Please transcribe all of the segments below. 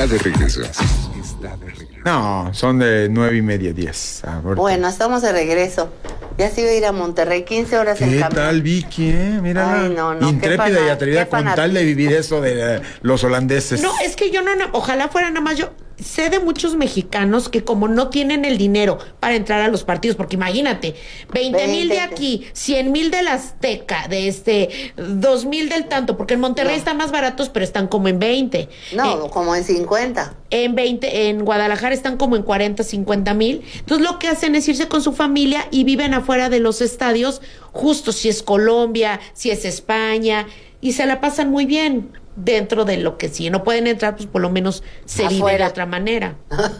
está de regreso. No, son de 9:30, 10. Bueno, estamos de regreso. Ya se iba a ir a Monterrey, 15 horas en camión. ¿Qué tal, Vicky? Mira, no, intrépida y atrevida con tal de vivir eso de los holandeses. No, es que yo no, ojalá fuera nada más yo. Sé de muchos mexicanos que como no tienen el dinero para entrar a los partidos, porque imagínate, 20,000 de aquí, 100,000 del Azteca, de 2,000 del tanto, porque en Monterrey están más baratos, pero están como en 20. No, como en 50. En 20, en Guadalajara están como en 40, 50,000. Entonces lo que hacen es irse con su familia y viven afuera de los estadios, justo si es Colombia, si es España, y se la pasan muy bien. Dentro de lo que si no pueden entrar, pues por lo menos se vive de otra manera.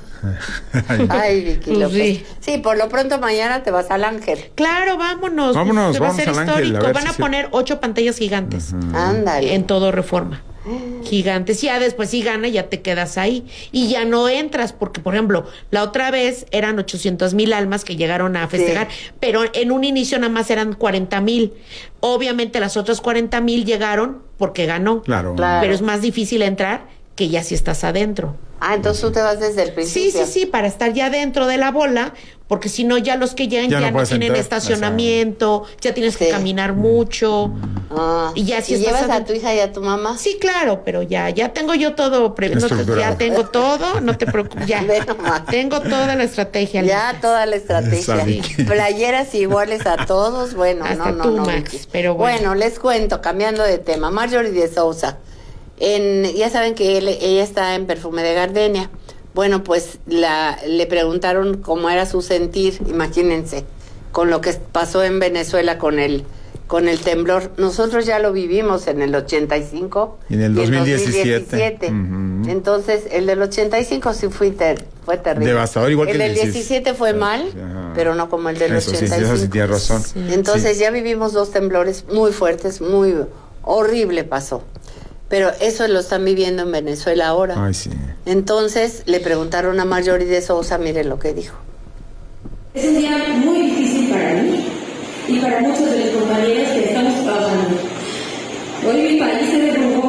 Ay, Vicky Pues López. Sí, por lo pronto mañana te vas al Ángel. Claro, vámonos. Vámonos, va a ser vamos al histórico. Ángel, a ver Van a si poner 8 pantallas gigantes. Ándale. En todo Reforma. Gigantes. Y ya después si gana, ya te quedas ahí. Y ya no entras, porque, por ejemplo, la otra vez eran 800,000 almas que llegaron a festejar, pero en un inicio nada más eran 40,000. Obviamente las otras 40,000 llegaron porque ganó. Claro. Pero es más difícil entrar que ya si estás adentro. Ah, entonces tú te vas desde el principio. Sí, para estar ya dentro de la bola, porque si no, ya los que llegan ya no tienen entrar, estacionamiento, ya tienes que caminar mucho. Y ya si llevas a tu hija y a tu mamá. Sí, claro, pero ya tengo yo todo ya tengo todo, no te preocupes, ya tengo toda la estrategia. Ya toda la estrategia. Playeras iguales a todos, bueno, hasta tú, Max, pero bueno, les cuento, cambiando de tema, Marjorie de Sousa. Ya saben que ella está en Perfume de Gardenia. Bueno, pues le preguntaron cómo era su sentir, imagínense, con lo que pasó en Venezuela con el temblor. Nosotros ya lo vivimos en el 85 y en el 2017. Entonces, el del 85 sí fue terrible. Devastador, igual que el del 17 fue mal, pero no como el del 85. Sí, tienes razón. Entonces, ya vivimos 2 temblores muy fuertes, muy horrible pasó. Pero eso lo están viviendo en Venezuela ahora. Ay, sí. Entonces le preguntaron a Marjorie de Sousa, miren lo que dijo. Es un día muy difícil para mí y para muchos de los compañeros que estamos trabajando. Hoy mi país se derrumbó